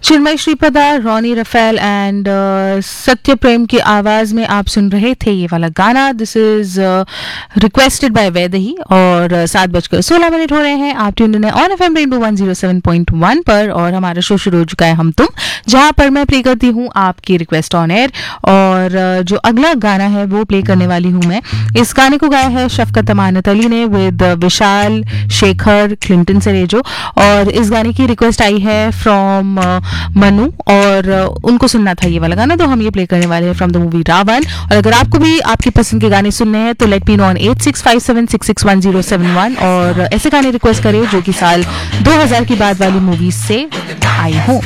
Chinmay Sripada, Ronnie Rafale and सत्य प्रेम की आवाज में आप सुन रहे थे ये वाला गाना. This is requested bye Vaidehi. और 7:16 हो रहे हैं. आप tuned in on FM rainbow 107.1 पर और हमारा शो शुरू हो चुका है हम तुम, जहां पर मैं प्ले करती हूँ आपकी रिक्वेस्ट ऑन एयर. और जो अगला गाना है वो प्ले करने वाली हूँ मैं. इस गाने को गाया है शफकत अमानत अली ने विद विशाल, शेखर, क्लिंटन सरेजो. और इस गाने की रिक्वेस्ट आई है फ्रॉम मनु और उनको सुनना था ये वाला गाना, तो हम ये प्ले करने वाले हैं फ्रॉम द मूवी रावण. और अगर आपको भी आपकी पसंद के गाने सुनने हैं तो लेट मी नो ऑन 8657661071 और ऐसे गाने रिक्वेस्ट करें जो कि साल 2000 की बाद वाली मूवीज से आए हों.